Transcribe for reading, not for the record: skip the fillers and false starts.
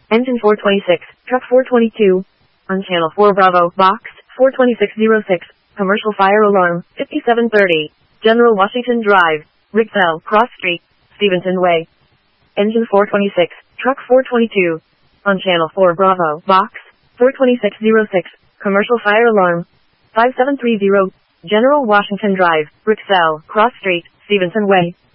Engine 426, Truck 422. On Channel 4 Bravo, Box 42606. Commercial fire alarm, 5730. General Washington Drive, Rigsell, Cross Street, Stevenson Way. Engine 426, Truck 422. On Channel 4 Bravo, Box 42606. Commercial fire alarm, 5730. General Washington Drive, Rigsell, Cross Street, Stevenson Way.